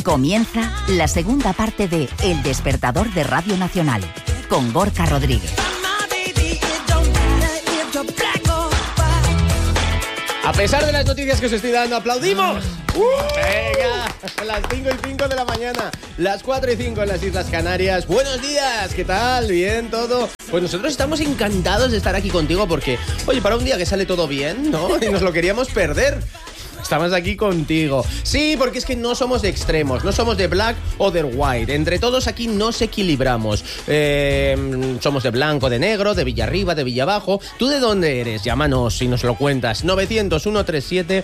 Comienza la segunda parte de El Despertador de Radio Nacional, con Gorka Rodríguez. A pesar de las noticias que os estoy dando, ¡aplaudimos! Venga, las 5:05 de la mañana, las 4:05 en las Islas Canarias. Buenos días, ¿qué tal? ¿Bien todo? Pues nosotros estamos encantados de estar aquí contigo porque, oye, para un día que sale todo bien, ¿no? Y nos lo queríamos perder. Estamos aquí contigo. Sí, porque es que no somos de extremos, no somos de black o de white. Entre todos aquí nos equilibramos. Somos de blanco, de negro, de Villarriba, de Villabajo. ¿Tú de dónde eres? Llámanos y nos lo cuentas. 900-137-137.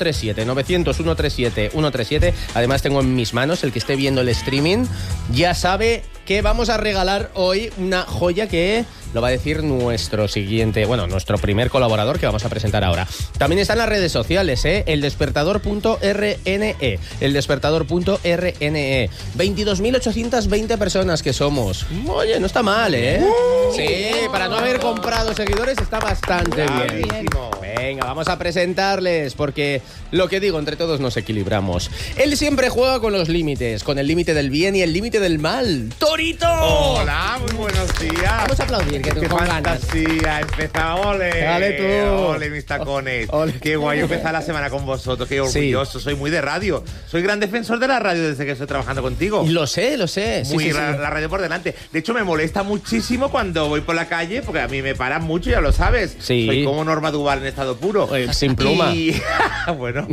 900-137-137. Además tengo en mis manos, el que esté viendo el streaming ya sabe que vamos a regalar hoy una joya que lo va a decir nuestro primer colaborador que vamos a presentar ahora. También están las redes sociales, eldespertador.rne. Eldespertador.rne. 22.820 personas que somos. Oye, no está mal, ¿eh? Sí, para no haber comprado seguidores está bastante bien. Venga, vamos a presentarles, porque lo que digo, entre todos nos equilibramos. Él siempre juega con los límites, con el límite del bien y el límite del mal. ¡Torito! Hola, muy buenos días. Vamos a aplaudir, que tú qué con ganas. fantasía, empezá, ole. Dale tú. Ole, mis tacones. Ole. Qué guay empezar la semana con vosotros, qué orgulloso. Sí. Soy muy de radio. Soy gran defensor de la radio desde que estoy trabajando contigo. Lo sé. Muy la radio por delante. De hecho, me molesta muchísimo cuando voy por la calle, porque a mí me paran mucho, ya lo sabes. Sí. Soy como Norma Duval en estado puro. Sin pluma. Y... bueno.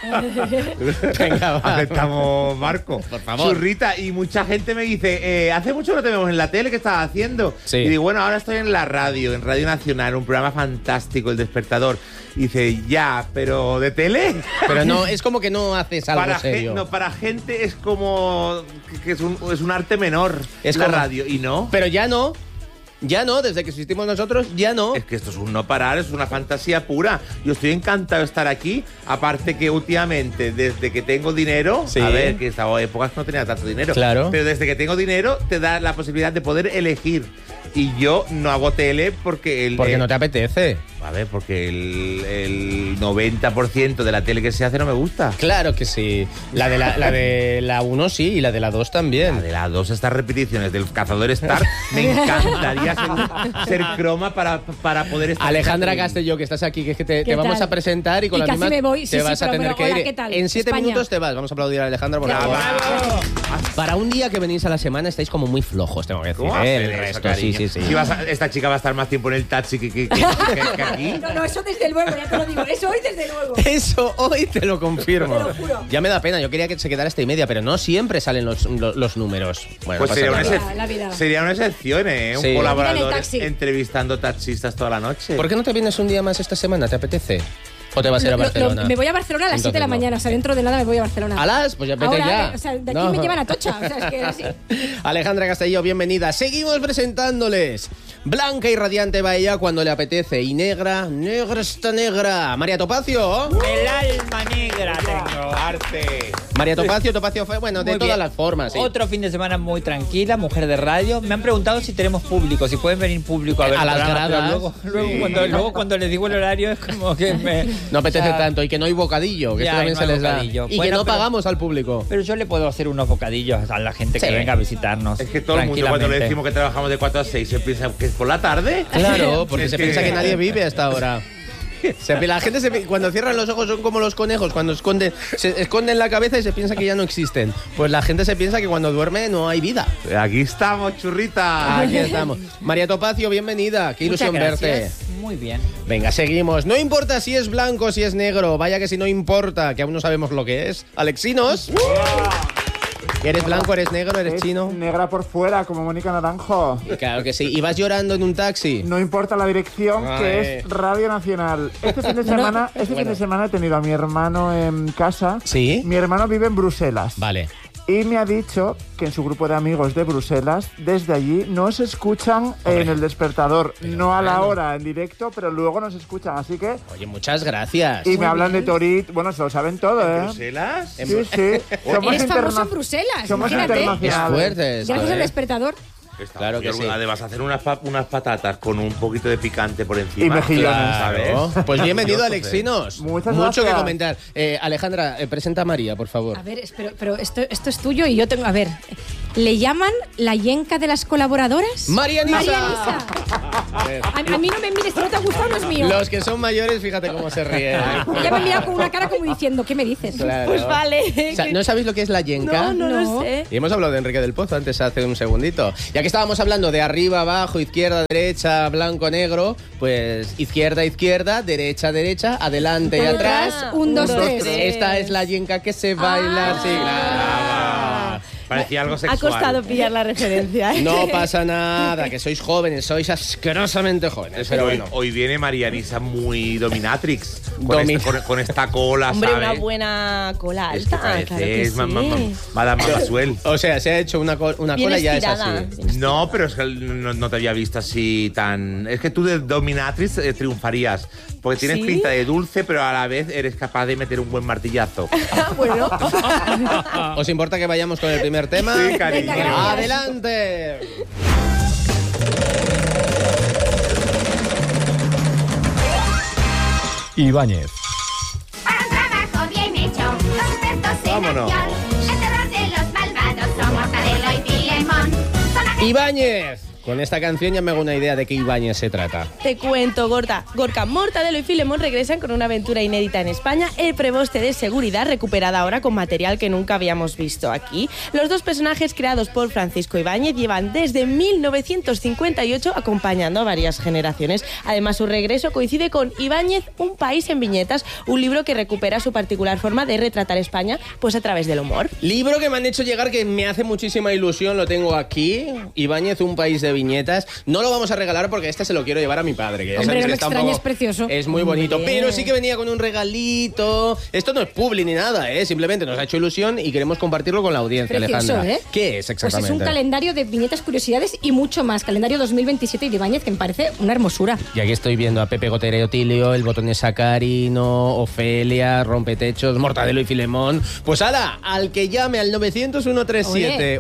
Venga, va. Aceptamos, Marco. Por favor. Churrita. Y mucha gente me dice, hace mucho no te vemos en la tele, ¿qué estás haciendo? Sí. Y digo, bueno, ahora estoy en la radio, en Radio Nacional, un programa fantástico, El Despertador. Y dice, ya, pero ¿de tele? Pero no, es como que no haces algo para serio. para gente es como que es un arte menor, es la como... radio, y no. Pero ya no, desde que existimos nosotros, ya no. Es que esto es un no parar, es una fantasía pura. Yo estoy encantado de estar aquí, aparte que últimamente, desde que tengo dinero, sí. A ver, que esta épocas no tenía tanto dinero, claro. Pero desde que tengo dinero te da la posibilidad de poder elegir. Y yo no hago tele porque porque no te apetece. A ver, porque el 90% de la tele que se hace no me gusta. Claro que sí. La de la 1 sí, y la de la 2 también. La de la 2, estas repeticiones del Cazador Star, me encantaría ser croma para poder estar. Alejandra Castelló, que estás aquí, que es que te vamos a presentar y con la misma me voy. te vas a tener que ir. ¿Qué tal? En 7 España. minutos te vas. Vamos a aplaudir a Alejandra por favor. Para un día que venís a la semana estáis como muy flojos, tengo que decir. El resto, sí. Si esta chica va a estar más tiempo en el taxi que aquí. No, eso desde luego, ya te lo digo. Eso hoy desde luego. Eso hoy te lo confirmo. Te lo juro. Ya me da pena, yo quería que se quedara esta y media, pero no siempre salen los números. Bueno, pues no sería una excepción, ¿eh? Sí. Un colaborador entrevistando taxistas toda la noche. ¿Por qué no te vienes un día más esta semana? ¿Te apetece? ¿O te vas a ir a Barcelona? Me voy a Barcelona a las 7 de la mañana, o sea, dentro de nada me voy a Barcelona. ¿A las? Pues ya vete ya. O sea, de aquí me llevan a Tocha, o sea, es que así. Alejandra Castelló, bienvenida. Seguimos presentándoles. Blanca y radiante va ella cuando le apetece. Y negra está negra. María Topacio. El alma negra tengo. Arte. María Topacio fue, bueno, de todas las formas. Sí. Otro fin de semana muy tranquila, mujer de radio. Me han preguntado si tenemos público, si pueden venir público a ver a las gradas. Luego cuando les digo el horario es como que no apetece tanto, y que no hay bocadillo, que ya, esto también no se les bocadillo. da. Y que no pagamos al público. Pero yo le puedo hacer unos bocadillos a la gente que venga a visitarnos. Es que todo el mundo cuando le decimos que trabajamos de 4 a 6 se piensa que es por la tarde. Claro, porque se piensa que nadie vive hasta ahora. La gente cuando cierran los ojos son como los conejos, cuando se esconden la cabeza y se piensa que ya no existen. Pues la gente se piensa que cuando duerme no hay vida. Aquí estamos, churrita. Aquí estamos. María Topacio, bienvenida. Qué ilusión verte. Muy bien. Venga, seguimos. No importa si es blanco o si es negro. Vaya que si no importa, que aún no sabemos lo que es. Alexinos. ¿Eres blanco, eres negro, eres chino? Negra por fuera, como Mónica Naranjo. Claro que sí. ¿Y vas llorando en un taxi? No importa la dirección, que es Radio Nacional. Este fin de semana he tenido a mi hermano en casa. ¿Sí? Mi hermano vive en Bruselas. Vale. Y me ha dicho que en su grupo de amigos de Bruselas, desde allí, nos escuchan en El Despertador. Pero no a la hora en directo, pero luego nos escuchan, así que... Oye, muchas gracias. Y me hablan de Torit, bueno, se lo saben todo, ¿eh? ¿En Bruselas? Sí. Eres famoso en Bruselas, somos imagínate. internacionales. Es fuerte esto, Gracias al Despertador. Claro que sí. Además, hacer unas patatas con un poquito de picante por encima. Y mejillones. Claro. ¿Sabes? Pues bienvenido, Alexinos. Muchas Mucho gracias. que comentar. Alejandra, presenta a María, por favor. A ver, pero esto es tuyo y yo tengo... A ver, ¿le llaman la yenca de las colaboradoras? ¡María Nisa! María Nisa. A mí no me mires, si no te ha gustado no es mío. Los que son mayores, fíjate cómo se ríen. Ella me mira con una cara como diciendo, ¿qué me dices? Claro. Pues vale. O sea, ¿no sabéis lo que es la yenca? No lo sé. Y hemos hablado de Enrique del Pozo antes, hace un segundito. Ya que estábamos hablando de arriba, abajo, izquierda, derecha, blanco, negro, pues izquierda, izquierda, derecha, derecha, adelante y atrás. 1, 2, 3. Esta es la yenca que se baila así. Claro. Parecía algo sexual. Ha costado pillar la referencia. No pasa nada, que sois jóvenes, sois asquerosamente jóvenes. Pero bueno. Hoy viene María Nisa muy dominatrix. Domi- Con esta cola, Hombre, ¿sabes? una buena cola Es que alta. parece, Claro que es sí. Madame Maxwell. O sea, se ha hecho una Bien cola y ya es estirada. así. No, pero es que no te había visto así tan... Es que tú de dominatrix triunfarías. Porque tienes ¿Sí? pinta de dulce, pero a la vez eres capaz de meter un buen martillazo. Bueno. ¿Os importa que vayamos con el primer tema? Sí, cariño. Venga, gracias. ¡Adelante! Ibáñez, Para un trabajo bien hecho, los expertos en Vámonos. acción. El terror de los malvados son Mortadelo y Filemón. Son agentes Ibáñez. Con esta canción ya me hago una idea de qué Ibáñez se trata. Te cuento, Gorka, Mortadelo y Filemón regresan con una aventura inédita en España, el preboste de seguridad recuperada ahora con material que nunca habíamos visto aquí. Los dos personajes creados por Francisco Ibáñez llevan desde 1958 acompañando a varias generaciones. Además, su regreso coincide con Ibáñez, un país en viñetas, un libro que recupera su particular forma de retratar España pues a través del humor. Libro que me han hecho llegar que me hace muchísima ilusión, lo tengo aquí. Ibáñez, un país de viñetas. No lo vamos a regalar porque este se lo quiero llevar a mi padre. Que ya Hombre, sabéis no que me está un extraña, poco- es precioso. Es muy bonito, Hombre. pero sí que venía con un regalito. Esto no es publi ni nada, ¿eh? Simplemente nos ha hecho ilusión y queremos compartirlo con la audiencia, Precioso, Alejandra. ¿eh? ¿Qué es Pues exactamente? es un calendario de viñetas, curiosidades y mucho más. Calendario 2027 y de Ibáñez, que me parece una hermosura. Y aquí estoy viendo a Pepe Gotera y Otilio, el botón de Sacarino, Ofelia, Rompetechos, Mortadelo y Filemón. Pues ala, al que llame al 900 137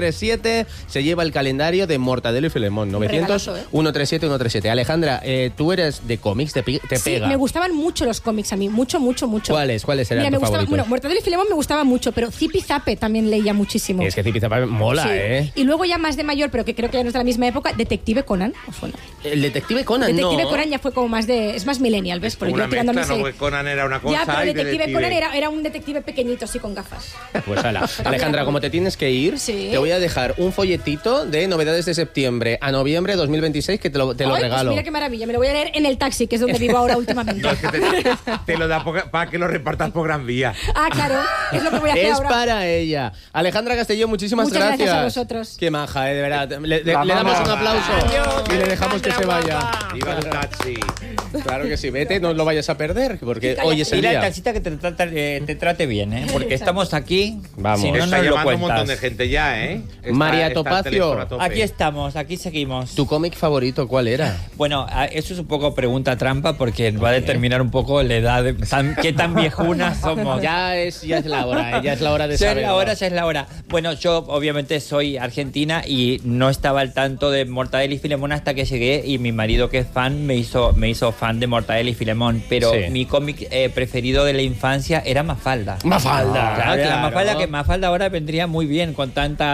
137 se lleva el calendario de Mortadelo y Filemón. 900 regalazo, ¿eh? 137 137. Alejandra, tú eres de cómics, te Sí, pega. me gustaban mucho los cómics a mí, mucho. ¿Cuáles eran Mira, me tus gustaba, favoritos? bueno, Mortadelo y Filemón me gustaba mucho, pero Zipi Zape también leía muchísimo. Es que Zipizapa mola, Sí. ¿eh? Y luego ya más de mayor, pero que creo que ya no es de la misma época, Detective Conan. ¿Os suena? El Detective Conan, Detective no. Conan ya fue como más de... Es más millennial, ¿ves? Pero Una yo tirando a mezcla, mis ¿no? Porque Conan era una cosa Ya, pero y Detective Conan era un detective pequeñito, así con gafas. Pues ala. Alejandra, como te tienes que ir, Sí. te voy a dejar un folletito de novedades de septiembre a noviembre de 2026 que te lo Ay, pues regalo. mira qué maravilla, me lo voy a leer en el taxi, que es donde vivo ahora últimamente. No, es que te lo da para que lo repartas por Gran Vía. Ah, claro, es lo que voy a hacer Es ahora. para ella. Alejandra Castelló, muchísimas Muchas gracias a vosotros. Qué maja, de verdad. Le La damos mamá. un aplauso Adiós, y le dejamos que se vaya. Iba el taxi. Claro que sí, vete, no lo vayas a perder, porque hoy es el Dile al día. taxista que te trate bien, ¿eh? Porque estamos aquí. Vamos. Si no, Está nos lo llamando un montón cuentas. de gente ya, ¿eh? María el Topacio. teléfono a tope. Aquí estamos, aquí seguimos. ¿Tu cómic favorito cuál era? Bueno, eso es un poco pregunta trampa porque va a determinar un poco la edad, qué tan viejunas somos. Ya es la hora, ya es la hora de Ya saber. es la hora. Bueno, yo obviamente soy argentina y no estaba al tanto de Mortadelo y Filemón hasta que llegué y mi marido, que es fan, me hizo fan de Mortadelo y Filemón. Pero Sí. mi cómic preferido de la infancia era Mafalda. Mafalda, Claro, era claro. Mafalda, que Mafalda ahora vendría muy bien con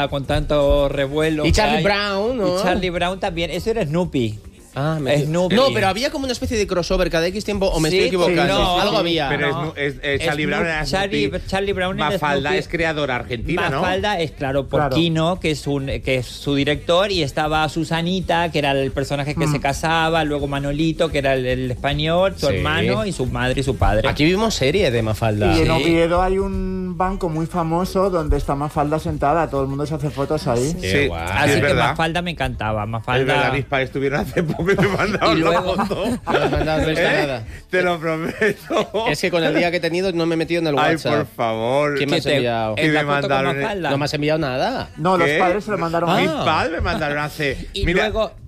tanto revuelo. Y que Charlie hay. Brown, ¿no? Y Charlie Brown también. Eso era Snoopy. Ah, Snoopy. No, pero había como una especie de crossover cada X tiempo, o me Sí, estoy equivocando. no, Algo sí, había. Pero No. Charlie Brown era Snoopy. Charlie Brown era Mafalda Snoopy. es creadora argentina, ¿no? Mafalda es, claro, por Claro. Quino, que es su director, y estaba Susanita, que era el personaje que se casaba, luego Manolito, que era el español, su Sí. hermano, y su madre y su padre. Aquí vimos serie de Mafalda. Y en Sí. Oviedo hay un banco muy famoso donde está Mafalda sentada. Todo el mundo se hace fotos ahí. Qué guay. sí, Así es que verdad. Mafalda me encantaba. Es Mafalda. verdad, mis padres estuvieron hace poco y me mandaron Y la luego- foto. No me has mandado nada. Te lo prometo. Es que con el día que he tenido no me he metido en el Ay, WhatsApp. por favor. ¿Qué me has te- enviado? Que en la me foto con mandaron- Mafalda. No me has enviado nada. No, los ¿Qué? padres se lo mandaron a Mis mí. padres me mandaron hace. Y Mira, luego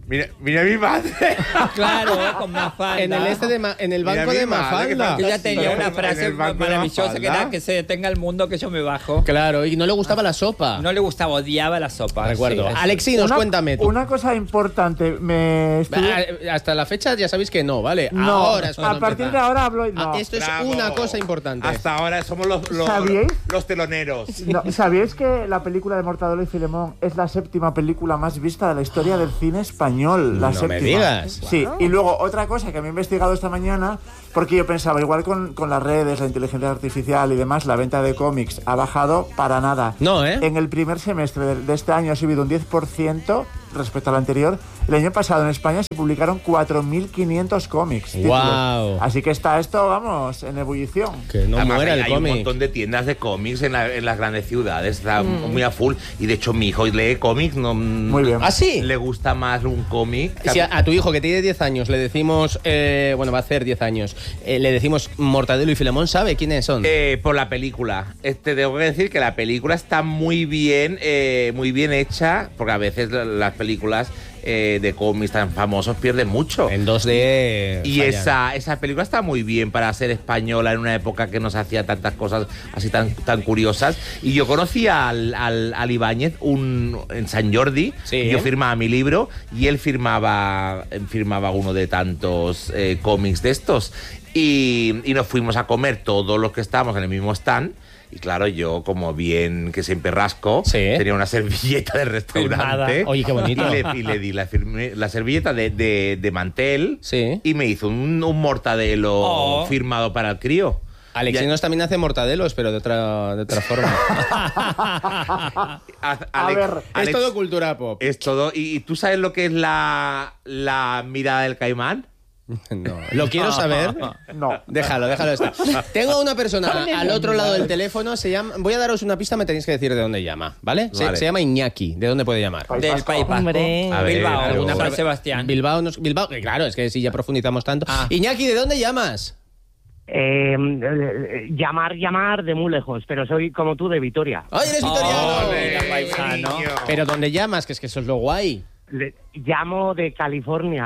Mira mi madre. Claro, con Mafalda. En el banco Mira de mi madre, Mafalda. que Ella está tenía una en frase el banco de maravillosa que era Mafalda. que se detenga el mundo que yo me bajo. Claro, y no le gustaba la sopa. No le gustaba, odiaba la sopa. Recuerdo. Sí, Alexinos, cuéntame tú. Una cosa importante, Hasta la fecha ya sabéis que no, ¿vale? No, Ahora es cuando a partir empieza. de ahora hablo... No. Esto es Bravo. una cosa importante. Hasta ahora somos ¿Sabíais? los teloneros. No, ¿sabíais que la película de Mortadelo y Filemón es la 7ª película más vista de la historia del cine español? La No 7ª. me digas. Sí, y luego otra cosa que me he investigado esta mañana, porque yo pensaba, igual con las redes, la inteligencia artificial y demás, la venta de cómics ha bajado para nada. No, ¿eh? En el primer semestre de este año ha subido un 10% respecto al anterior. El año pasado en España se publicaron 4.500 cómics. Guau. Así que está esto, vamos, en ebullición. Que no Además, muera el hay un cómic. montón de tiendas de cómics en las grandes ciudades. Está muy a full. Y de hecho, mi hijo lee cómics. No, Muy bien. ¿Ah, sí? Le gusta más un cómic. Si a tu hijo que tiene 10 años le decimos, bueno, va a hacer 10 años, le decimos Mortadelo y Filemón, ¿sabe quiénes son? Por la película. Tengo que decir que la película está muy bien hecha, porque a veces las películas de cómics tan famosos pierden mucho. En 2D. Y fallan. esa película está muy bien para ser española en una época que nos hacía tantas cosas así tan curiosas. Y yo conocí al Ibáñez en San Jordi. Sí, y yo firmaba mi libro y él firmaba uno de tantos cómics de estos. Y nos fuimos a comer todos los que estábamos en el mismo stand. Y claro, yo, como bien que siempre rasco, Sí. tenía una servilleta de restaurante. Firmada. Oye, qué bonito. Y le di la servilleta de mantel. Sí. Y me hizo un mortadelo firmado para el crío. Alexinos también hace mortadelos, pero de otra forma. Es todo cultura pop. Es todo. ¿Y tú sabes lo que es la mirada del caimán? No. ¿Lo quiero saber? No. Déjalo estar. Tengo una persona al otro lado del teléfono. Voy a daros una pista, me tenéis que decir de dónde llama, ¿vale? Vale. Se llama Iñaki. ¿De dónde puede llamar? Del País Vasco. Hombre. A ver, Bilbao, alguna San Sebastián. Bilbao, claro, es que si ya profundizamos tanto. Iñaki, ¿de dónde llamas? Llamar de muy lejos, pero soy como tú de Vitoria. ¡Ay, eres vitoriano! Mira, paisano. Pero ¿dónde llamas? Que es que eso es lo guay. Llamo de California.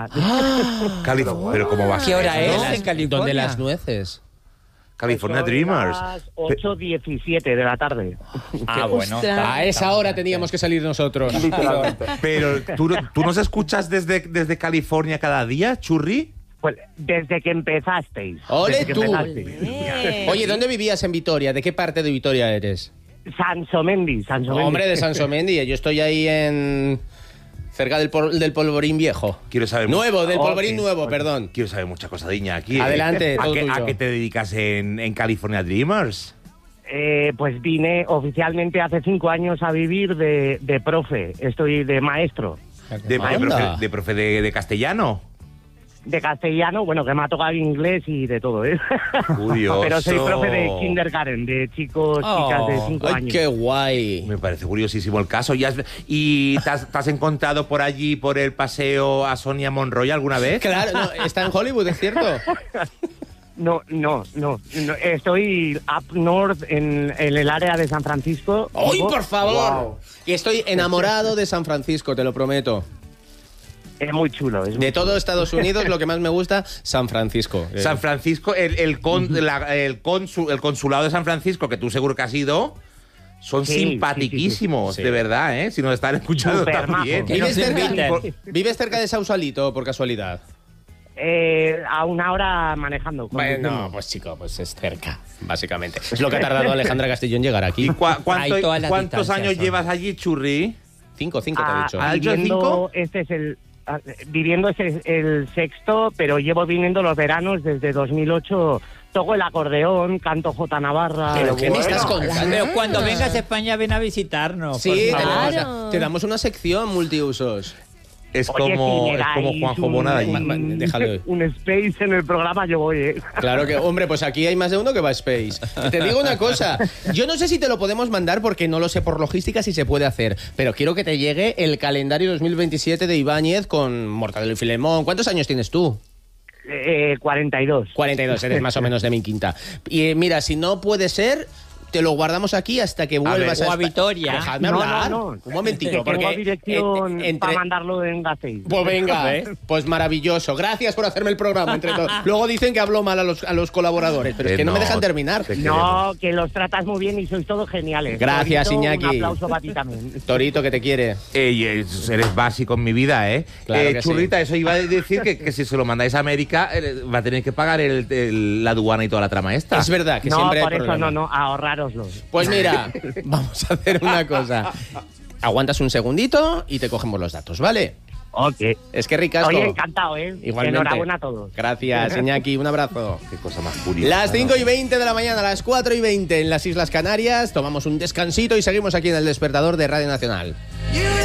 Pero ¿cómo vas? ¿Qué hora a es eso? en California? ¿Dónde las nueces? California Son Dreamers. las 8:17 de la tarde. Bueno. Ostras. A esa hora teníamos que salir nosotros. Pero ¿tú nos escuchas desde California cada día, Churri? Pues desde que empezasteis. ¡Ole Desde que tú! empezasteis. Oye, ¿dónde vivías en Vitoria? ¿De qué parte de Vitoria eres? Sansomendi. Hombre, de Sansomendi. Yo estoy ahí cerca del polvorín viejo. Quiero saber Del Ok, polvorín nuevo, ok. perdón. Quiero saber mucha cosa de Iñaki. Adelante, ¿A todo qué, tuyo. ¿A qué te dedicas en California Dreamers? Pues vine oficialmente hace 5 años a vivir de profe. Estoy de maestro. Anda. De profe de castellano. De castellano, bueno, que me ha tocado inglés y de todo, ¿eh? Curioso. Pero soy profe de kindergarten, de chicos, chicas de 5 ¡Ay, años. qué guay! Me parece curiosísimo el caso. ¿Y te has encontrado por allí, por el paseo, a Sonia Monroy alguna vez? Claro, no, está en Hollywood, ¿es cierto? No. Estoy up north en el área de San Francisco. ¡Ay, por favor! Wow. Y estoy enamorado de San Francisco, te lo prometo. Es muy chulo. De todo Estados Unidos, lo que más me gusta, San Francisco. San Francisco, el consulado de San Francisco, que tú seguro que has ido, son Sí, simpatiquísimos, sí. de verdad, ¿eh? Si nos están escuchando también. Supermajos. Que nos ¿Vives cerca, inviten. ¿Vives cerca de Sausalito, por casualidad? A una hora manejando. Bueno, pues chico, pues es cerca, básicamente. Es lo que ha tardado Alejandra Castillo en llegar aquí. ¿Y Hay todas las cuántos distancias, años son. llevas allí, Churri? 5 te he dicho. ¿Has dicho cinco? Viviendo este es el sexto, pero llevo viniendo los veranos desde 2008. Toco el acordeón, canto J Navarra. ¿Pero qué me estás Bueno, contando? Pero cuando vengas a España, ven a visitarnos. Sí, por favor. Claro. te damos una sección multiusos. Es Oye, como si me Juanjo dais Bonada allí. Déjalo. un space en el programa, yo voy, ¿eh? Claro que, hombre, pues aquí hay más de uno que va a Space. Te digo una cosa, yo no sé si te lo podemos mandar porque no lo sé por logística si se puede hacer, pero quiero que te llegue el calendario 2027 de Ibáñez con Mortadelo y Filemón. ¿Cuántos años tienes tú? 42. 42, eres más o menos de mi quinta. Y mira, si no puede ser, te lo guardamos aquí hasta que vuelvas o a Espa- Vitoria. Dejadme No, hablar. no. Un momentito, porque Tengo dirección entre- para mandarlo en Gasteiz. Pues venga, ¿Ves? pues maravilloso. Gracias por hacerme el programa entre todos. Luego dicen que hablo mal a los colaboradores, pero es que no me dejan terminar. No, que los tratas muy bien y sois todos geniales. Gracias, Torito, Iñaki. Un aplauso para ti también. Torito, que te quiere. Eres básico en mi vida, ¿eh? Claro que Churrita, eso iba a decir que si se lo mandáis a América va a tener que pagar la aduana y toda la trama esta. Es verdad que No, siempre hay por eso problema. no, ahorrároslo. Pues mira, vamos a hacer una cosa. Aguantas un segundito y te cogemos los datos, ¿vale? Ok. Es que ricasco. Oye, encantado, ¿eh? Igualmente. Enhorabuena a todos. Gracias, Iñaki. Un abrazo. Qué cosa más curiosa. Las ¿no? 5:20 de la mañana, las 4:20 en las Islas Canarias. Tomamos un descansito y seguimos aquí en el Despertador de Radio Nacional.